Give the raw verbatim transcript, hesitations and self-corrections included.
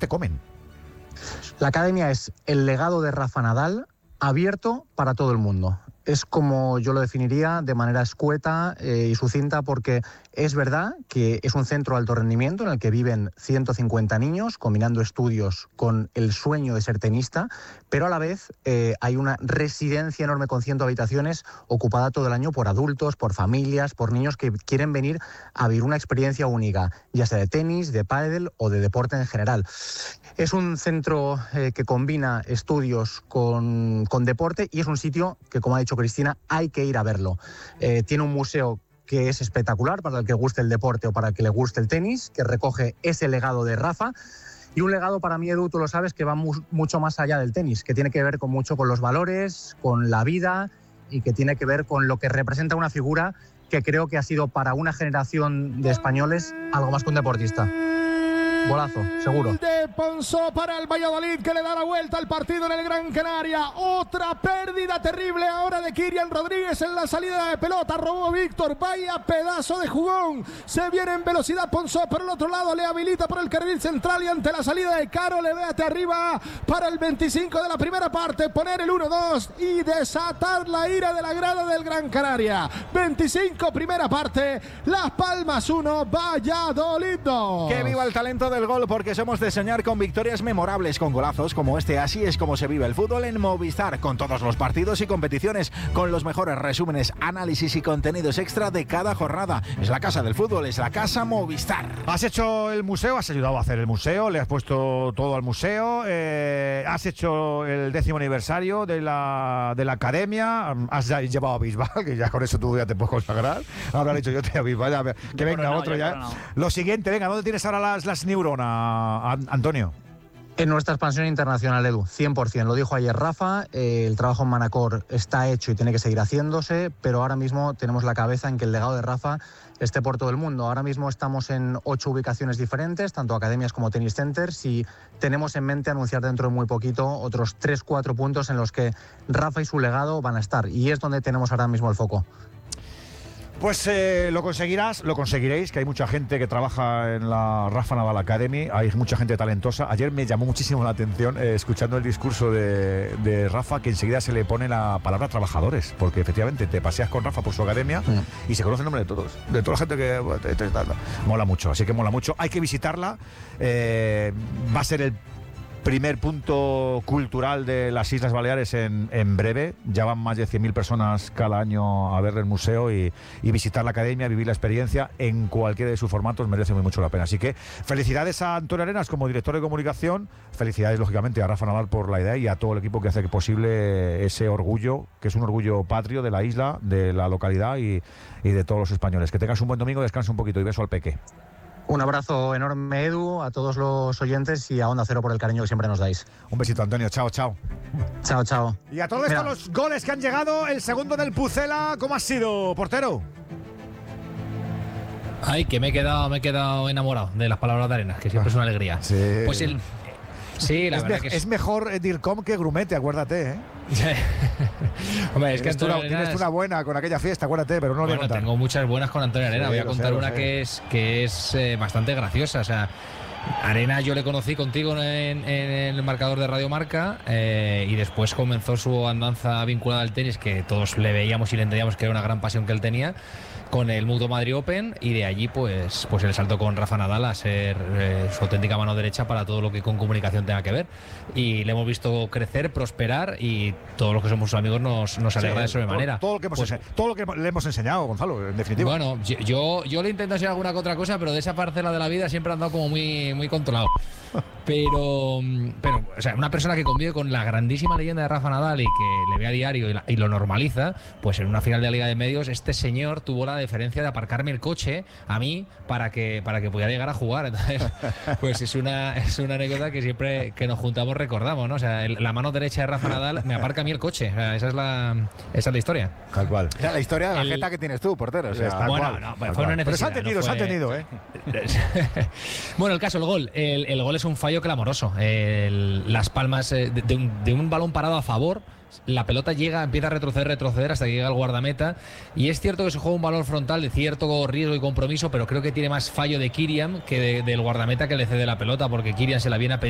te comen. La academia es el legado de Rafa Nadal abierto para todo el mundo. Es como yo lo definiría, de manera escueta eh, y sucinta, porque es verdad que es un centro de alto rendimiento en el que viven ciento cincuenta niños, combinando estudios con el sueño de ser tenista, pero a la vez eh, hay una residencia enorme con cien habitaciones ocupada todo el año por adultos, por familias, por niños que quieren venir a vivir una experiencia única, ya sea de tenis, de pádel o de deporte en general. Es un centro eh, que combina estudios con, con deporte y es un sitio que, como ha dicho Cristina, hay que ir a verlo. Eh, tiene un museo que es espectacular para el que guste el deporte o para el que le guste el tenis, que recoge ese legado de Rafa. Y un legado para mí, Edu, tú lo sabes, que va mu mucho más allá del tenis, que tiene que ver con mucho con los valores, con la vida y que tiene que ver con lo que representa una figura que creo que ha sido para una generación de españoles algo más que un deportista. Golazo, seguro. De Ponsó para el Valladolid, que le da la vuelta al partido en el Gran Canaria. Otra pérdida terrible ahora de Kylian Rodríguez en la salida de pelota. Robó Víctor, vaya pedazo de jugón. Se viene en velocidad Ponsó por el otro lado, le habilita por el carril central y ante la salida de Caro le véate arriba para el veinticinco de la primera parte, poner el uno dos y desatar la ira de la grada del Gran Canaria. veinticinco primera parte, Las Palmas uno, Valladolid dos. Que viva el talento del gol, porque somos de soñar con victorias memorables, con golazos como este. Así es como se vive el fútbol en Movistar, con todos los partidos y competiciones, con los mejores resúmenes, análisis y contenidos extra de cada jornada. Es la casa del fútbol, es la casa Movistar. Has hecho el museo, has ayudado a hacer el museo, le has puesto todo al museo, eh, has hecho el décimo aniversario de la, de la academia, has llevado a Bisbal, que ya con eso tú ya te puedes consagrar. Ahora le he dicho yo te a Bisbal, ya, que venga no, otro ya. No. Lo siguiente, venga, ¿dónde tienes ahora las, las neurona, Antonio? En nuestra expansión internacional, Edu, cien por ciento. Lo dijo ayer Rafa, eh, el trabajo en Manacor está hecho y tiene que seguir haciéndose, pero ahora mismo tenemos la cabeza en que el legado de Rafa esté por todo el mundo. Ahora mismo estamos en ocho ubicaciones diferentes, tanto academias como tenis centers, y tenemos en mente anunciar dentro de muy poquito otros tres cuatro puntos en los que Rafa y su legado van a estar, y es donde tenemos ahora mismo el foco. Pues eh, lo conseguirás, lo conseguiréis, que hay mucha gente que trabaja en la Rafa Nadal Academy, hay mucha gente talentosa. Ayer me llamó muchísimo la atención eh, escuchando el discurso de, de Rafa, que enseguida se le pone la palabra trabajadores, porque efectivamente te paseas con Rafa por su academia mm. y se conoce el nombre de todos, de toda la gente que... Te, te, te, te, mola mucho, así que mola mucho. Hay que visitarla, eh, va a ser el primer punto cultural de las Islas Baleares en, en breve. Ya van más de cien mil personas cada año a ver el museo y, y visitar la academia, vivir la experiencia en cualquiera de sus formatos merece muy mucho la pena. Así que felicidades a Antonio Arenas como director de comunicación, felicidades lógicamente a Rafa Nadal por la idea y a todo el equipo que hace posible ese orgullo, que es un orgullo patrio de la isla, de la localidad y, y de todos los españoles. Que tengas un buen domingo, descansa un poquito y beso al peque. Un abrazo enorme, Edu, a todos los oyentes y a Onda Cero por el cariño que siempre nos dais. Un besito, Antonio. Chao, chao. Chao, chao. Y a todo esto, los goles que han llegado, el segundo del Pucela, ¿cómo ha sido, portero? Ay, que me he quedado, me he quedado enamorado de las palabras de Arenas, que siempre es una alegría. Sí. Pues el... Sí, la es verdad me, que es mejor Dircom que Grumete, acuérdate, ¿eh? Hombre, es que tienes, una, Arenas... tienes una buena con aquella fiesta, acuérdate, pero no lo bueno, voy a contar. Tengo muchas buenas con Antonio Arenas. Sí, voy a contar sé, una sé. que es que es eh, bastante graciosa. O sea, Arenas yo le conocí contigo en, en el marcador de Radio Marca eh, y después comenzó su andanza vinculada al tenis, que todos le veíamos y le entendíamos que era una gran pasión que él tenía, con el Mutuo Madrid Open, y de allí pues, pues el salto con Rafa Nadal a ser eh, su auténtica mano derecha para todo lo que con comunicación tenga que ver, y le hemos visto crecer, prosperar, y todos los que somos sus amigos nos, nos alegra sí, de sobremanera. Todo, todo, lo que hemos pues, ense- todo lo que le hemos enseñado, Gonzalo, en definitiva. Bueno, yo, yo le intento hacer alguna que otra cosa, pero de esa parcela de la vida siempre ha andado como muy, muy controlado. Pero, pero, o sea, una persona que convive con la grandísima leyenda de Rafa Nadal y que le ve a diario y, la, y lo normaliza, pues en una final de la Liga de Medios, este señor tuvo la deferencia de aparcarme el coche a mí para que para que pudiera llegar a jugar. Entonces, pues es una es una anécdota que siempre que nos juntamos recordamos, ¿no? O sea, el, la mano derecha de Rafa Nadal me aparca a mí el coche. O sea, esa es la esa es la historia. Tal cual. O sea, la historia de la El... jeta que tienes tú, portero. O sea, Tal bueno, cual, no, tal fue una necesidad. Pero se han tenido, no se fue... han tenido, ¿eh? Bueno, el caso, el gol. El, el gol es un fallo clamoroso. El, las palmas de, de, un, de un balón parado a favor. La pelota llega, empieza a retroceder, retroceder hasta que llega el guardameta, y es cierto que se juega un valor frontal de cierto riesgo y compromiso, pero creo que tiene más fallo de Kylian que de, del guardameta que le cede la pelota, porque Kylian se la viene a pedir